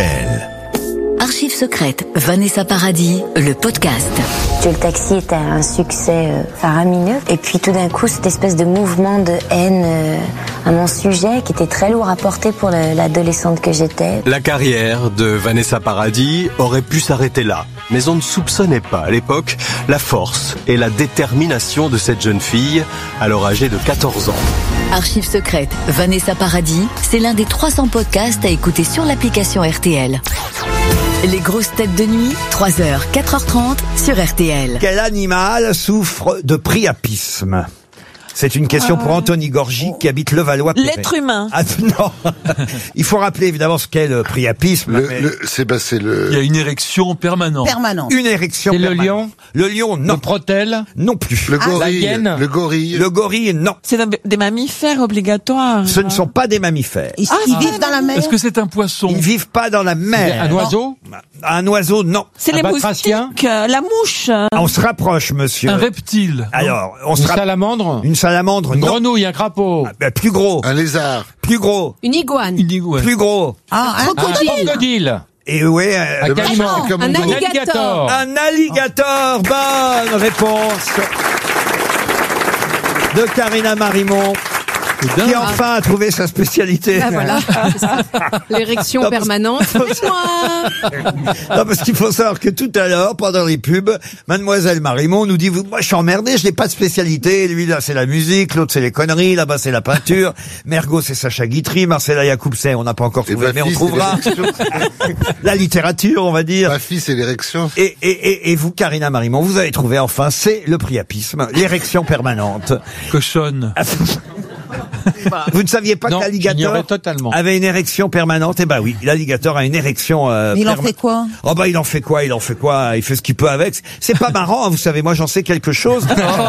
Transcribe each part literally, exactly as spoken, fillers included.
L. Archives secrètes, Vanessa Paradis, le podcast. Le taxi était un succès euh, faramineux. Et puis tout d'un coup, cette espèce de mouvement de haine euh, à mon sujet qui était très lourd à porter pour le, l'adolescente que j'étais. La carrière de Vanessa Paradis aurait pu s'arrêter là. Mais on ne soupçonnait pas à l'époque la force et la détermination de cette jeune fille, alors âgée de quatorze ans. Archives secrètes, Vanessa Paradis, c'est l'un des trois cents podcasts à écouter sur l'application R T L. Les grosses têtes de nuit, trois heures, quatre heures trente sur R T L. Quel animal souffre de priapisme ? C'est une question pour Anthony Gorgy qui habite Levallois-Perret. L'être humain. Ah non. Il faut rappeler évidemment ce qu'est le priapisme. Le, mais... le, c'est, bah, c'est le... Il y a une érection permanente. Permanente. Une érection C'est permanente. le lion. Le lion, non. Le protèle. Non plus. Le Ah, gorille. la hyène. Le gorille. Le gorille, non. C'est des mammifères obligatoires. Ce ne sont pas des mammifères. Ils, ils vivent dans la mer. Est-ce que c'est un poisson? Ils ne vivent pas dans la mer. Un oiseau. Un oiseau, non. C'est Un les batracien. moustiques, euh, la mouche. On se rapproche, monsieur. Un reptile? Alors, on Une se rapproche. salamandre. Une salamandre, Une non. grenouille, un crapaud. Ah, ben, plus gros. Un lézard. Plus gros. Une iguane. Une iguane. Plus gros. Ah, un Un crocodile. crocodile. Et ouais. euh, Un caïman. Comme Un un alligator. alligator. Un alligator. Bonne réponse de Karina Marimont, C'est qui dingue. enfin a trouvé sa spécialité. Ah voilà, c'est ça. L'érection Non, parce- permanente. C'est moi. Non, parce qu'il faut savoir que tout à l'heure, pendant les pubs, mademoiselle Marimont nous dit, vous, moi je suis emmerdé, je n'ai pas de spécialité. Lui là c'est la musique, l'autre c'est les conneries, là-bas c'est la peinture, Mergo c'est Sacha Guitry, Marcella Yacoub c'est, on n'a pas encore Et trouvé, ma mais on fille, c'est trouvera. l'érection. La littérature, on va dire. Ma fille, c'est l'érection. Et, et, et, et vous, Karina Marimont, vous avez trouvé enfin, c'est le priapisme, l'érection permanente. Cochonne. Vous ne saviez pas Non, que l'alligator j'ignorais totalement. avait une érection permanente? Eh ben oui, l'alligator a une érection euh, Mais il en perma- fait quoi? Oh bah il en fait quoi? Il en fait quoi? Il fait ce qu'il peut avec. C'est pas marrant, hein, vous savez, moi j'en sais quelque chose.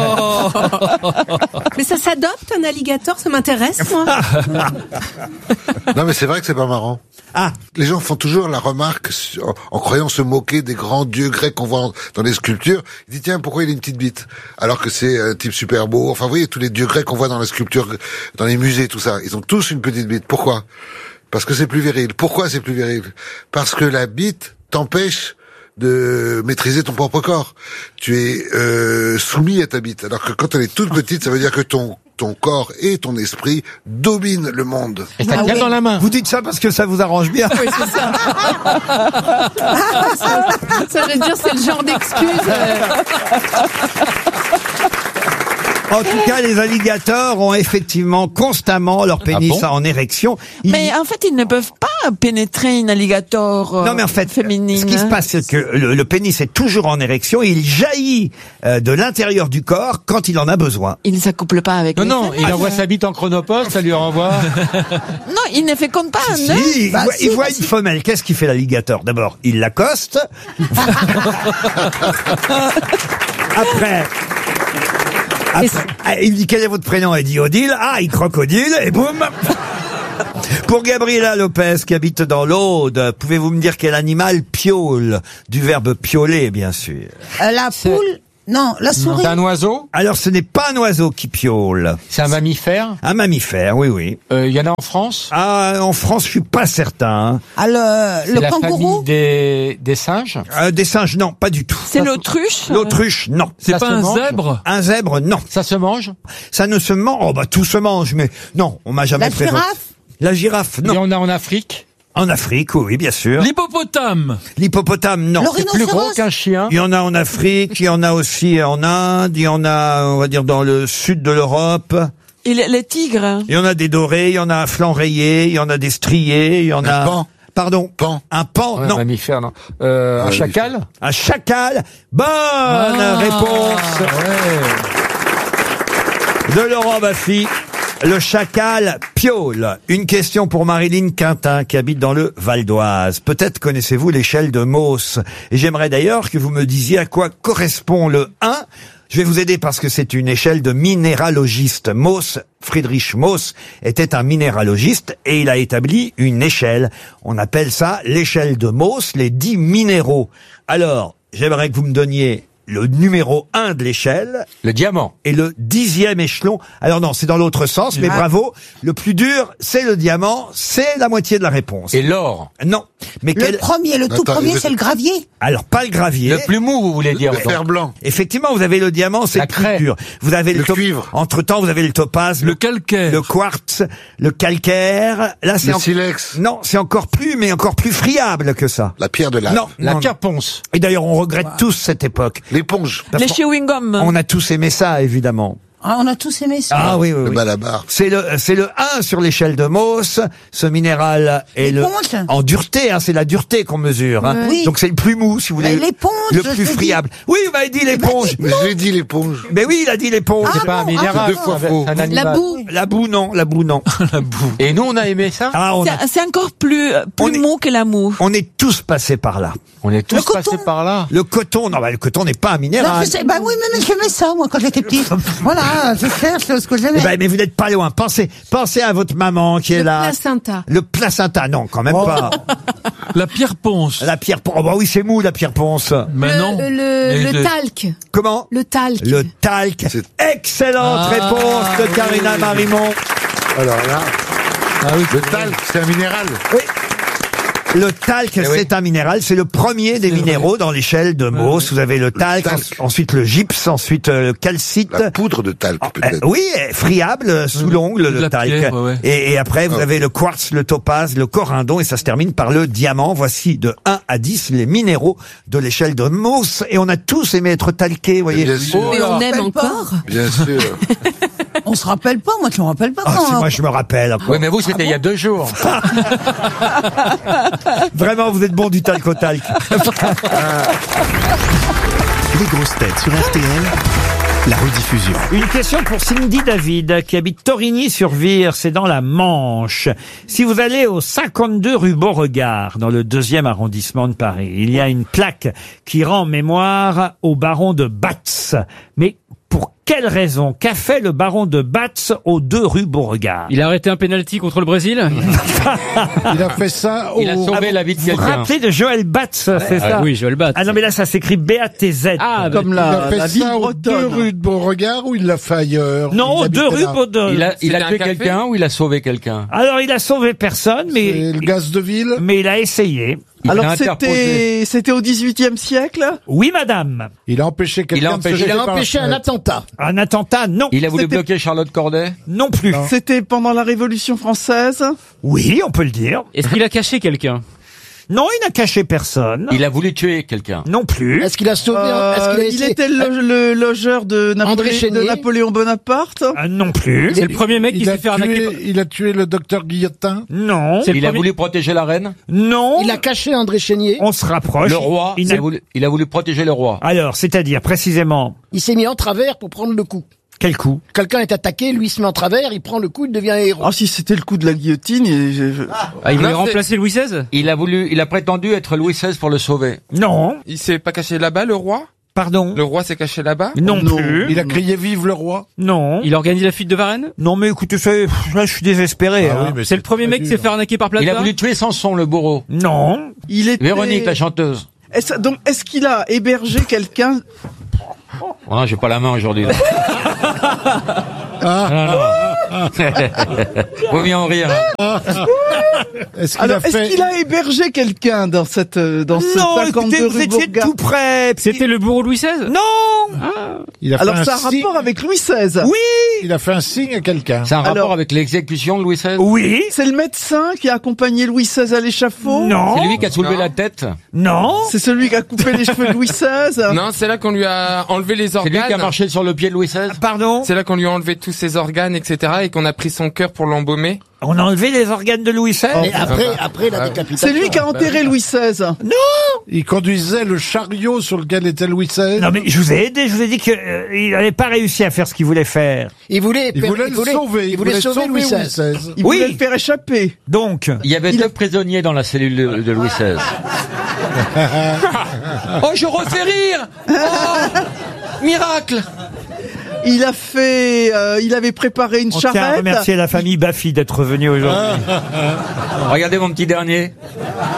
Mais ça s'adopte un alligator, ça m'intéresse moi. Non, mais c'est vrai que c'est pas marrant. Ah, Les gens font toujours la remarque, sur- en croyant se moquer des grands dieux grecs qu'on voit en- dans les sculptures. Ils disent, tiens, pourquoi il a une petite bite? Alors que c'est un type super beau. Enfin, vous voyez, tous les dieux grecs qu'on voit dans la sculpture, dans les musées, tout ça, ils ont tous une petite bite. Pourquoi? Parce que c'est plus viril. Pourquoi c'est plus viril? Parce que la bite t'empêche de maîtriser ton propre corps. Tu es euh, soumis à ta bite. Alors que quand elle est toute petite, ça veut dire que ton ton corps et ton esprit dominent le monde. Et ça Ah tient oui. dans la main. vous dites ça parce que ça vous arrange bien. Oui, c'est ça. ça, ça, je veux dire, c'est le genre d'excuse. euh, En tout cas, les alligators ont effectivement constamment leur pénis Ah bon en érection. Ils- Mais en fait, ils ne peuvent pas pénétrer une alligator euh, Non mais en fait, féminine. ce qui se passe, c'est que le, le pénis est toujours en érection et il jaillit euh, de l'intérieur du corps quand il en a besoin. Il ne s'accouple pas avec Non, les non, femelles. il envoie sa bite en chronopost, ça lui renvoie. Non, il ne féconde pas un œuf. Si, il Bah, voit, si, il voit bah, une si. femelle. Qu'est-ce qu'il fait l'alligator? D'abord, il l'accoste. Après, après, ah, il dit quel est votre prénom? Elle dit Odile. Ah, il crocodile et boum. Pour Gabriela Lopez qui habite dans l'Aude, pouvez-vous me dire quel animal piaule? Du verbe pioler, bien sûr. Euh, la poule. Non, la souris. C'est un oiseau. Alors, ce n'est pas un oiseau qui piaule. C'est un mammifère. Un mammifère, oui, oui. Euh, Il y en a en France. Ah, en France, je suis pas certain. Ah, le, C'est le la kangourou. famille des, des singes. Euh, des singes, non, pas du tout. C'est l'autruche. L'autruche, non. C'est Ça pas se un mange. zèbre? Un zèbre, non. Ça se mange. Ça ne se mange. Oh, bah, tout se mange, mais non, on m'a jamais La présenté. girafe. La girafe, Il y non. en a en Afrique. En Afrique, oui, bien sûr. L'hippopotame? L'hippopotame, non. Le C'est plus gros rhinocéros. qu'un chien. Il y en a en Afrique, il y en a aussi en Inde, il y en a, on va dire, dans le sud de l'Europe. Il est les tigres. Il y en a des dorés, il y en a à flanc rayé, il y en a des striés, il y en Un a... pan. Pardon? Pan. Un pan, Ouais, non. mammifère, non. Euh, un Ouais, chacal. Un chacal. Bonne Ah, réponse ouais. de Laurent Baffy. Le chacal piaule. Une question pour Marilyn Quintin qui habite dans le Val d'Oise. Peut-être connaissez-vous l'échelle de Mohs. Et j'aimerais d'ailleurs que vous me disiez à quoi correspond le un. Je vais vous aider parce que c'est une échelle de minéralogiste. Mohs, Friedrich Mohs, était un minéralogiste et il a établi une échelle. On appelle ça l'échelle de Mohs, les dix minéraux. Alors, j'aimerais que vous me donniez le numéro un de l'échelle. Le diamant. Et le dixième échelon. Alors non, c'est dans l'autre sens, mais Ah. bravo. Le plus dur, c'est le diamant. C'est la moitié de la réponse. Et l'or. Non. Mais Le quel... premier, le tout Attends, premier, il- c'est le gravier. Alors, pas le gravier. Le plus mou, vous voulez dire. Le donc. fer blanc. Effectivement, vous avez le diamant, c'est La le plus craie. dur. Vous avez le, Le top- cuivre. Entre-temps, vous avez le topaz, Le le, calcaire. le quartz, le calcaire. Là, c'est Le en- silex. Non, c'est encore plus, mais encore plus friable que ça. La pierre de lave. Non, La non. pierre ponce. Et d'ailleurs, on regrette tous cette époque. L'éponge. Parce Les qu'on- chewing-gums. On a tous aimé ça, évidemment. Ah, on a tous aimé ça. Ah oui, oui, Le oui. malabar. C'est le, c'est le un sur l'échelle de Mohs. Ce minéral est le, L'éponge. en dureté, hein, c'est la dureté qu'on mesure, hein. Oui. Donc c'est le plus mou, si vous voulez. Mais l'éponge, Le je plus te dis. friable. Oui, vous m'avez dit l'éponge. Mais je l'ai dit, l'éponge. Mais oui, il a dit l'éponge. Ah C'est pas un bon, minéral. ah, c'est deux fois c'est un- faux. c'est un La animal. boue. La boue, non, la boue, non. Et nous, on a aimé ça. Ah, on, a- C'est- C'est encore plus, On plus est- mou que la moue. on est tous passés par là. On est tous Le coton. passés par là. Le coton, non, bah, le coton n'est pas un Non, minéral. je sais, bah oui, mais, mais j'aimais ça, moi, quand j'étais petite. Voilà, je cherche ce que Eh j'aimais. ben, mais vous n'êtes pas loin. Pensez, pensez à votre maman qui est Le là. placenta. Le placenta, non, quand même Oh. pas. La pierre ponce. La pierre ponce. Oh, bah oui, c'est mou, la pierre ponce. Mais le, non. Le, Mais le de- talc. Comment? Le talc. Le talc. C'est- Excellente Ah, réponse de Karina oui. Marimont. Alors là, Ah oui, le talc, c'est un minéral. Oui. Le talc, oui. c'est un minéral. C'est le premier des C'est minéraux dans l'échelle de Mohs. Vous avez le talc, talc. en- ensuite le gypse, ensuite euh, le calcite. La poudre de talc, Euh, peut-être. oui, euh, friable, euh, sous l'ongle, De le la talc. pierre, ouais, ouais. Et, et après, vous Ah. avez le quartz, le topaz, le corindon, et ça se termine par le diamant. Voici de un à dix les minéraux de l'échelle de Mohs. Et on a tous aimé être talqués, vous voyez. Bien sûr. Mais on aime rappelle pas. encore. Bien sûr. On se rappelle pas, moi, je me rappelle pas Ah, quand. si, moi, je me rappelle. encore. Oui, mais vous, c'était il y a deux jours. Vraiment, vous êtes bon du talc au talc. Les grosses têtes sur R T L, la rediffusion. Une question pour Cindy David, qui habite Torigny-sur-Vire, c'est dans la Manche. Si vous allez au cinquante-deux rue Beauregard, dans le deuxième arrondissement de Paris, il y a une plaque qui rend mémoire au baron de Batz. Mais pour quelle raison? Qu'a fait le baron de Batz aux deux rue Beauregard? Il a arrêté un penalty contre le Brésil. Il a fait ça au... Il a sauvé la vie de Vous vous quelqu'un. rappelez de Joël Batz, c'est ça? Ah oui, Joël Bat. Ah non, mais là, ça s'écrit B A T Z. Ah, Comme bah, la, la- il a la fait ville ça aux deux bretonne. rues de Beauregard ou il l'a fait ailleurs? Non, Il aux deux habitait rue là. Beauregard. Il a, il a C'était tué un café quelqu'un ou il a sauvé quelqu'un? Alors, il a sauvé personne, mais, C'est le gaz de ville? mais il a essayé. Il Alors a interposé. c'était c'était au dix-huitième siècle. Oui, madame. Il a empêché Il a quelqu'un de se empêché- jeter il a par la empêché un fenêtre. attentat. Un attentat, non. Il a voulu C'était- bloquer Charlotte Corday? Non plus. C'était pendant la Révolution française. Oui, on peut le dire. Est-ce qu'il a caché quelqu'un? Non, il n'a caché personne. Il a voulu tuer quelqu'un? Non plus. Est-ce qu'il a sauvé Euh, est-ce qu'il a il essayé- était le, le logeur de, André Napolé- Chénier. de Napoléon Bonaparte. Euh, non plus. C'est le premier mec qui Il a, s'est fait arnaquer. tué, par- il a tué le docteur Guillotin? Non. C'est le Il a premier- voulu protéger la reine? Non. Il a caché André Chénier. On se rapproche. Le roi? Il Il n'a- a voulu, il a voulu protéger le roi. Alors, c'est-à-dire, précisément, Il s'est mis en travers pour prendre le coup. quel coup? Quelqu'un est attaqué, lui il se met en travers, il prend le coup, il devient un héros. Ah si c'était le coup de la guillotine. Et je- je- Ah, il voulait Non, remplacer Louis seize? Il a voulu, il a prétendu être Louis seize pour le sauver. Non. Il s'est pas caché là-bas, le roi? Pardon. Le roi s'est caché là-bas? Non, Non. plus. Il a crié vive le roi? Non. Il a organisé la fuite de Varennes? Non, mais écoutez, c'est- pff, là, je suis désespéré. Ah hein. oui, mais C'est le premier très mec qui dur. s'est fait arnaquer par Plaza? Il a voulu tuer Samson, le bourreau. Non. il était. Véronique, la chanteuse. Est-ce, donc est-ce qu'il a hébergé quelqu'un? Oh non, j'ai pas la main aujourd'hui. là. Non, non. Vaut mieux en rire. Est-ce qu'il Alors a est-ce fait... qu'il a hébergé quelqu'un dans cette euh, dans ce Non, cinquante-deux écoutez, vous rue étiez Bourgard? tout près. C'était le bourreau Louis seize? Non. Il a fait Alors un ça a un signe- rapport avec Louis seize. Oui. Il a fait un signe à quelqu'un. C'est un Alors- rapport avec l'exécution de Louis seize? Oui. C'est le médecin qui a accompagné Louis seize à l'échafaud. Non. C'est lui qui a soulevé Non. la tête? Non. C'est celui qui a coupé les cheveux de Louis seize. Non, c'est là qu'on lui a enlevé les C'est lui organes. qui a marché sur le pied de Louis seize? Pardon. C'est là qu'on lui a enlevé tous ses organes, et cetera, et qu'on a pris son cœur pour l'embaumer. On a enlevé les organes de Louis seize. Et après, Ah bah. après la Ah. décapitation. C'est lui qui a enterré Louis seize. Il conduisait le chariot sur lequel était Louis seize. Non, mais je vous ai aidé. Je vous ai dit que euh, il n'avait pas réussi à faire ce qu'il voulait faire. Il voulait, Il voulait le sauver. il voulait sauver Louis seize. Il Oui. voulait le faire échapper. Donc. Il y avait Il deux a- prisonniers dans la cellule de, de Louis seize. Oh, je refais rire! Oh, miracle! Il a fait, euh, il avait préparé une On tient à charrette. remercier la famille Baffy d'être venue aujourd'hui. Regardez mon petit dernier.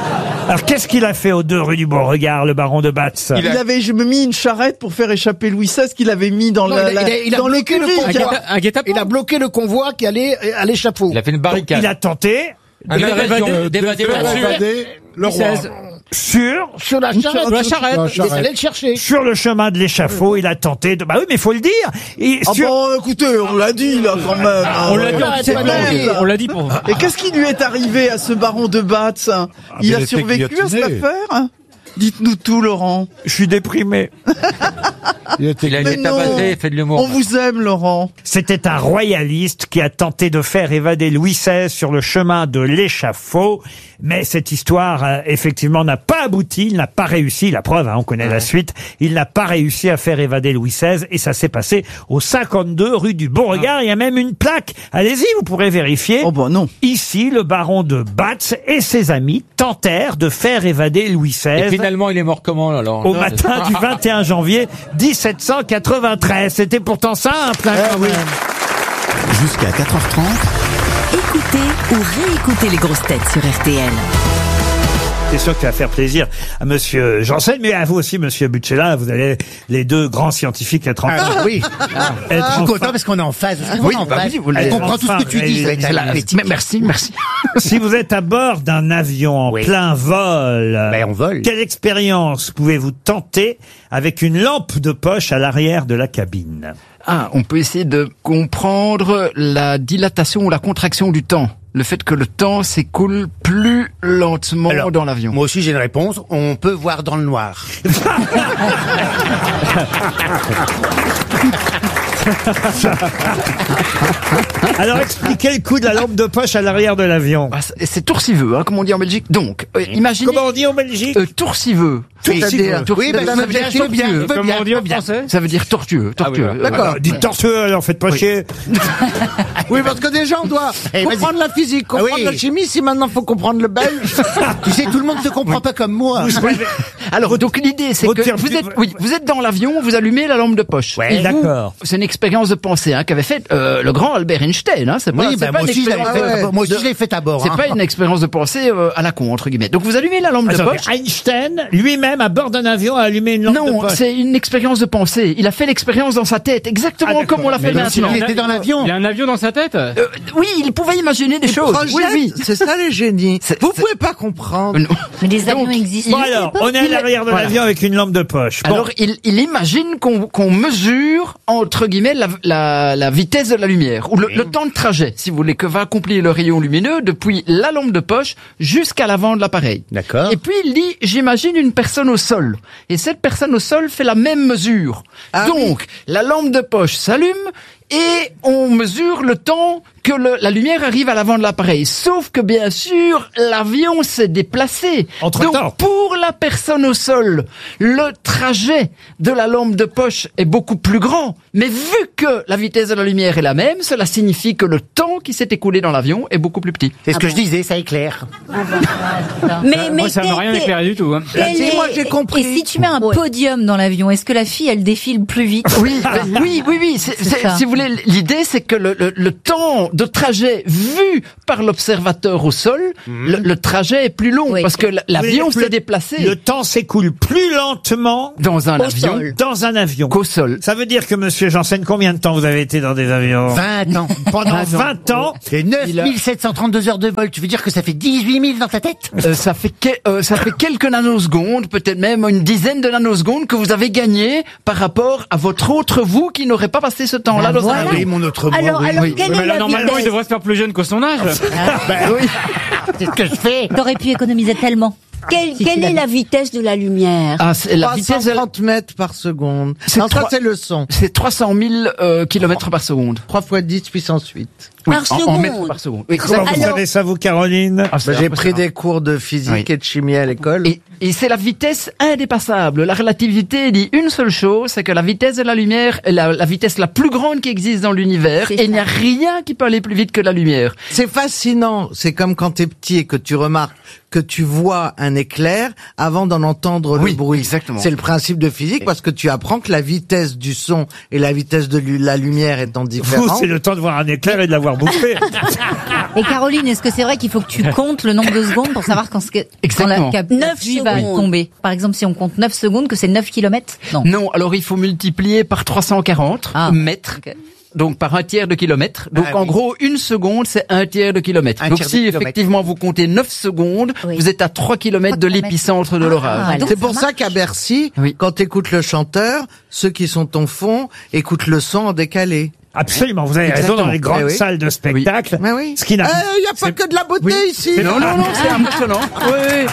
Alors, qu'est-ce qu'il a fait aux deux rue du Beauregard, le baron de Batz? Il, avait je me mis une charrette pour faire échapper Louis seize qu'il avait mis dans Non, la, il a, il a, il a dans bloqué le l'écurie. convoi. Un guet-apens. Il a bloqué le convoi qui allait à l'échafaud. Il a fait une barricade. Il a tenté Un invasion. Euh, D'évader de faire le évader le Louis roi. seize. sur... Sur la charrette. Sur la charrette. Il est allé le chercher. Sur le chemin de l'échafaud, il a tenté de... Bah oui, mais il faut le dire. Et Ah sur- bon, écoutez, on l'a dit là quand même. hein. On l'a dit, Ah, on s'est ouais, planté. ouais. On l'a dit pour. Et qu'est-ce qui lui est arrivé à ce baron de Batz? mais Il il a était survécu à cette guillotiné. affaire? Dites-nous tout, Laurent. Je suis déprimé. Il était Il a Mais été non. tabassé et fait de l'humour. On vous aime, Laurent. C'était un royaliste qui a tenté de faire évader Louis seize sur le chemin de l'échafaud. Mais cette histoire, euh, effectivement, n'a pas abouti. Il n'a pas réussi. La preuve, hein, on connaît la suite. Il n'a pas réussi à faire évader Louis seize. Et ça s'est passé au cinquante-deux rue du Beauregard. Il y a même une plaque. Allez-y, vous pourrez vérifier. Oh bah non. Ici, le baron de Batz et ses amis tentèrent de faire évader Louis Et seize. finalement, il est mort comment, alors? Au matin du vingt et un janvier dix-sept cent quatre-vingt-treize. C'était pourtant simple. Hein, quand même. Jusqu'à quatre heures trente, Écoutez ou réécoutez les grosses têtes sur R T L. C'est sûr que ça va faire plaisir à Monsieur Janssen, mais à vous aussi, Monsieur Butchella. Vous allez les deux grands scientifiques être en Ah, oui. être Je suis en- content parce qu'on est en phase. Oui, On est en bah phase. oui, vous l'avez- Elle comprend tout ce que tu Enfin, dis. elle- c'est la- elle- mais Merci, merci. Si vous êtes à bord d'un avion en Oui. plein vol, Ben, on vole. quelle expérience pouvez-vous tenter avec une lampe de poche à l'arrière de la cabine? Ah, on peut essayer de comprendre la dilatation ou la contraction du temps. Le fait que le temps s'écoule plus lentement Alors, dans l'avion. Moi aussi j'ai une réponse. On peut voir dans le noir. Alors expliquez le coup de la lampe de poche à l'arrière de l'avion. Ah, c'est- c'est tourciveux, hein, comme on dit en Belgique. Donc, euh, imaginez... Comment on dit en Belgique? euh, tourciveux. C'est-à-dire- C'est-dire- Oui, ben, ça ça veut dire veut dire bien, tortueux. veut Comment bien, on dit en veut bien. français? Ça veut dire tortueux, tortueux. oui, Euh, d'accord. voilà. Dites tortueux, alors faites pas chier. Oui, parce que déjà on doit Eh, comprendre la physique, comprendre Ah oui. la chimie. Si maintenant faut comprendre le belge, tu sais, tout le monde ne se comprend pas comme moi. Alors, donc l'idée, c'est Faut que dire vous plus- êtes, oui, vous êtes dans l'avion, vous allumez la lampe de poche. Ouais, Et vous, d'accord. C'est une expérience de pensée hein, qu'avait faite euh, le grand Albert Einstein. Hein, c'est pas, Oui, c'est ben, pas moi une aussi, je l'avais expérience fait, de- moi aussi, de- je l'ai fait à bord. C'est hein. pas une expérience de pensée euh, à la con, entre guillemets. Donc vous allumez la lampe de Attendez, poche. Einstein, lui-même, à bord d'un avion, a allumé une lampe de Non, poche. c'est une expérience de pensée. Il a fait l'expérience dans sa tête, exactement Ah, d'accord. comme on l'a fait Mais maintenant. Il était dans l'avion. Il a un avion dans sa tête. Euh, oui, il pouvait imaginer des choses. Oui, oui. C'est ça les génies. C'est- Vous c'est- pouvez pas comprendre. Euh, non. Mais les avions Donc, existent. Bon alors, on est à il est- l'arrière de voilà. l'avion avec une lampe de poche. Bon. Alors, il, il imagine qu'on qu'on mesure, entre guillemets, la, la, la vitesse de la lumière, ou le, le temps de trajet, si vous voulez, que va accomplir le rayon lumineux depuis la lampe de poche jusqu'à l'avant de l'appareil. D'accord. Et puis, il dit, j'imagine une personne au sol. Et cette personne au sol fait la même mesure. Ah Donc, la lampe de poche s'allume, et on mesure le temps que le- la lumière arrive à l'avant de l'appareil. Sauf que bien sûr, l'avion s'est déplacé. Entre-temps. Donc pour la personne au sol, le trajet de la lampe de poche est beaucoup plus grand. Mais vu que la vitesse de la lumière est la même, cela signifie que le temps qui s'est écoulé dans l'avion est beaucoup plus petit. C'est ce que je disais, ça éclaire. Mais, Moi, ça m'a rien éclairé du tout. Hein. quel Si, est- moi, j'ai compris. Et si tu mets un podium dans l'avion, est-ce que la fille, elle défile plus vite? Oui, ben, oui, oui, oui. c'est- c'est- ça. si vous voulez, l'idée, c'est que le, le, le temps de trajet vu par l'observateur au sol, le, le trajet est plus long Oui. parce que l- l'avion Vous voulez s'est déplacé Le temps s'écoule plus lentement dans un Au avion sol. dans un avion. qu'au sol. Ça veut dire que, Monsieur Janssen, combien de temps vous avez été dans des avions? vingt ans. Pendant vingt ans. C'est neuf mille sept cent trente-deux heures de vol. Tu veux dire que ça fait dix-huit mille dans ta tête? Euh, ça fait que- euh, ça fait quelques nanosecondes, peut-être même une dizaine de nanosecondes que vous avez gagné par rapport à votre autre vous qui n'aurait pas passé ce temps-là Ben dans un voilà. avion. Oui, mon autre mot. Alors, oui. alors oui. quelle Mais est là, la normalement, il vitesse? devrait se faire plus jeune que son âge. Ben oui. C'est ce que je fais. T'aurais pu économiser tellement. Quelle, quelle est la vitesse de la lumière? Ah, c'est la vitesse de la- trois cent trente mètres par seconde. C'est Non, ça trois- c'est le son. c'est trois cent mille euh, kilomètres par seconde. trois fois dix puissance huit. Oui, Par en, en seconde. mètres par seconde. Oui, Comment exactement. vous Alors- savez ça, vous, Caroline? Ah, c'est Bah, j'ai pris impressionnant. des cours de physique Oui. et de chimie à l'école. Et, et c'est la vitesse indépassable. La relativité dit une seule chose, c'est que la vitesse de la lumière est la, la vitesse la plus grande qui existe dans l'univers. C'est Et il n'y ça. a rien qui peut aller plus vite que la lumière. C'est fascinant. C'est comme quand t'es petit et que tu remarques que tu vois un un éclair avant d'en entendre Oui, le bruit. exactement. C'est le principe de physique parce que tu apprends que la vitesse du son et la vitesse de lu- la lumière étant Vous, différentes. c'est le temps de voir un éclair et de l'avoir bouffé. Et Caroline, est-ce que c'est vrai qu'il faut que tu comptes le nombre de secondes pour savoir quand, ce que, quand la, Exactement. cap- la Neuf pluie va secondes. tomber? Par exemple, si on compte neuf secondes, que c'est neuf kilomètres? Non. Non, alors il faut multiplier par trois cent quarante Ah, mètres. ok. Donc par un tiers de kilomètre. Donc Ah, en oui. gros, une seconde, c'est un tiers de kilomètre. Un Donc tiers de si kilomètre. effectivement vous comptez neuf secondes, Oui. vous êtes à trois kilomètres de kilomètres. l'épicentre de Ah, l'orage. donc C'est ça pour ça marche. qu'à Bercy, Oui. quand t'écoutes le chanteur, ceux qui sont au fond écoutent le son en décalé. Absolument, vous avez raison, Exactement. dans les grandes Eh oui. salles de spectacle. Mais oui. Ce qui n'a... Il n'y a pas que de la beauté ici. Non, non, non, c'est impressionnant. Oui.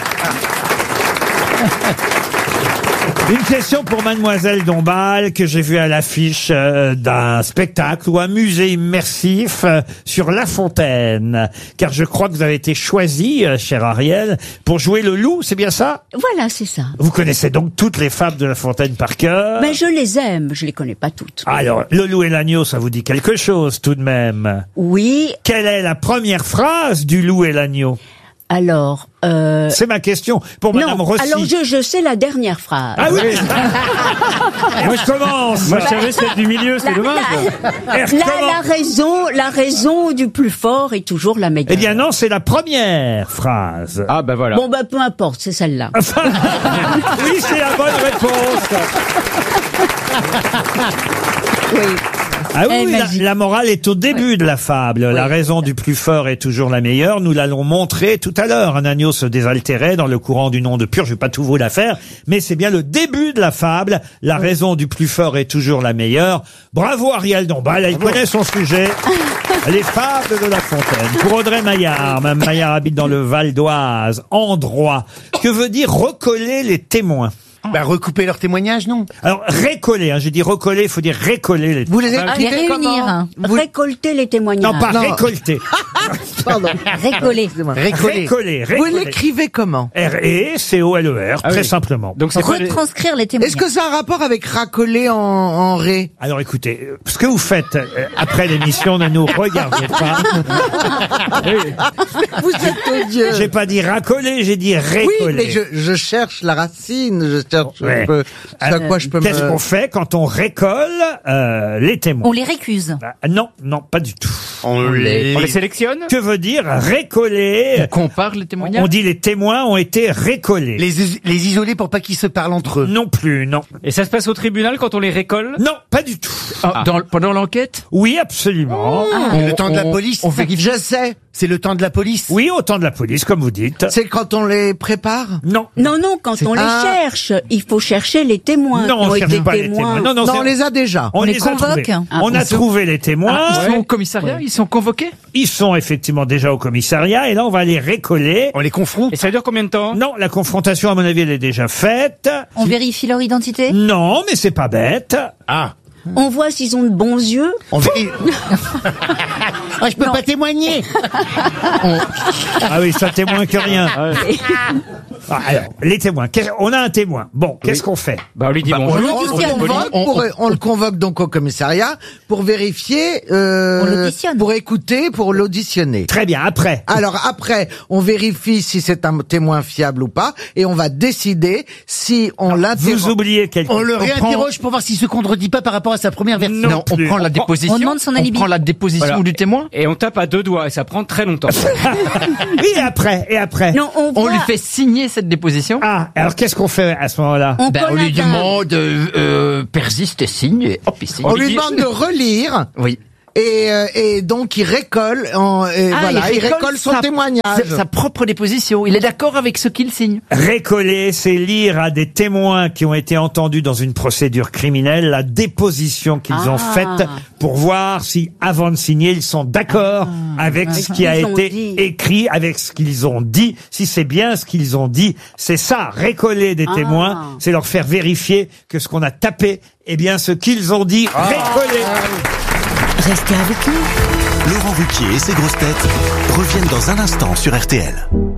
Une question pour Mademoiselle Dombal que j'ai vue à l'affiche euh, d'un spectacle ou un musée immersif euh, sur La Fontaine. Car je crois que vous avez été choisie, euh, cher Ariel, pour jouer le loup, c'est bien ça? Voilà, c'est ça. Vous connaissez donc toutes les fables de La Fontaine par cœur? Mais je les aime, je les connais pas toutes. Alors, le loup et l'agneau, ça vous dit quelque chose tout de même? Oui, Quelle est la première phrase du loup et l'agneau? alors... Euh... C'est ma question pour Madame non, Rossi. alors je, je sais la dernière phrase. Ah oui. Moi je commence. Moi, je savais celle du milieu, c'est La- dommage. La, Elle la, recommence. la raison, la raison du plus fort est toujours la meilleure. Eh bien non, c'est la première phrase. Ah, bah voilà. Bon, bah, peu importe, c'est celle-là. Enfin, oui, c'est la bonne réponse. Oui. Ah oui, Eh, oui, la, magique. la morale est au début de la fable. La raison du plus fort est toujours la meilleure. Nous l'allons montrer tout à l'heure. Un agneau se désaltérait dans le courant du nom de Pur. Je vais pas tout vous la faire, mais c'est bien le début de la fable. La raison du plus fort est toujours la meilleure. Bravo Ariel Dombal, elle connaît son sujet. Les fables de La Fontaine. Pour Audrey Maillard, Mme Maillard habite dans le Val d'Oise, en droit. Que veut dire recoller les témoins? Bah, recouper leur témoignage, non? Alors, récoller, hein, j'ai dit recoller, il faut dire récoller les Vous les Ah, Les écrivez réunir. comment Vous... Récolter les témoignages. Non, pas Non. récolter. Pardon. Récoller. Récoller. Récoller, Vous récoller. l'écrivez comment? R E C O L E R, Ah très oui. simplement. Donc c'est quoi les- Retranscrire les témoignages. Est-ce que ça a un rapport avec racoler en, en ré? Alors écoutez, euh, ce que vous faites euh, après l'émission, ne nous regardez pas. Vous êtes odieux. J'ai pas dit racoler, j'ai dit récoller. Oui, mais je, je cherche la racine, je cherche Ouais. un peu à quoi je peux me... Qu'est-ce qu'on fait quand on récolle euh, les témoins? On les récuse. Ah, Non, non, pas du tout. On les- On les sélectionne? Que veut dire récoller? On compare les témoignages. On dit les témoins ont été récollés. Les, les isoler pour pas qu'ils se parlent entre eux. Non plus, non. Et ça se passe au tribunal quand on les récolle? Non, pas du tout. Ah, dans- pendant l'enquête. Oui, absolument. C'est le temps de la on- police. on vérifie. Je sais, C'est le temps de la police. Oui, au temps de la police, comme vous dites. c'est quand on les prépare? Non. Non, non, quand on Ah. les cherche, il faut chercher les témoins. Non, qui on ont cherche été pas les témoins. témoins. Non, non, Non, c'est- on les a déjà. On, On les les a convoque. trouvés. Ah, on on a se- trouvé les témoins. Ah, ils sont au commissariat, ils sont convoqués. Ils sont effectivement déjà au commissariat et là on va les récoller. On les confronte. Et ça dure combien de temps? Non, la confrontation à mon avis elle est déjà faite. On vérifie leur identité. Non, mais c'est pas bête. Ah. On voit s'ils ont de bons yeux. On vérifie. Ah, je peux Non. pas témoigner. Ah oui, ça témoin que rien. Ah, alors, les témoins. Qu'est- On a un témoin. Bon, qu'est-ce qu'on fait? Bah, on lui dit Bah, bonjour. On, le l'auditionne. convoque On- pour- on- on le convoque donc au commissariat pour vérifier, euh, On l'auditionne. pour écouter, pour l'auditionner. Très bien, après. Alors après, on vérifie si c'est un témoin fiable ou pas, et on va décider si on Vous l'interroge. oubliez quelqu'un. On le prend- réinterroge pour voir s'il se contredit pas par rapport à sa première version. Non. Non, on plus. prend la On prend- déposition. on demande son alibi. On prend la déposition Voilà. du témoin. Et on tape à deux doigts et ça prend très longtemps. Oui, et après, et après. Non, on, On voit, lui fait signer cette déposition. Ah, alors qu'est-ce qu'on fait à ce moment-là? on Ben, on colle lui un dinde. demande, euh, euh, persiste et signe, et hop, il signe. On lui lui dit- demande de relire, Oui. et, euh, et donc il récolle, en, et Ah, voilà, il récolle son sa- témoignage. Sa, sa propre déposition. Il est d'accord avec ce qu'il signe. Récoller, c'est lire à des témoins qui ont été entendus dans une procédure criminelle la déposition qu'ils ont Ah. faite pour voir si, avant de signer, ils sont d'accord avec Avec ce ce qui a qu'ils ont été dit. écrit, avec ce qu'ils ont dit. Si c'est bien ce qu'ils ont dit, c'est ça. Récoller des Ah. témoins, c'est leur faire vérifier que ce qu'on a tapé est bien ce qu'ils ont dit. Récoller. Restez avec nous. Laurent Ruquier et ses grosses têtes reviennent dans un instant sur R T L.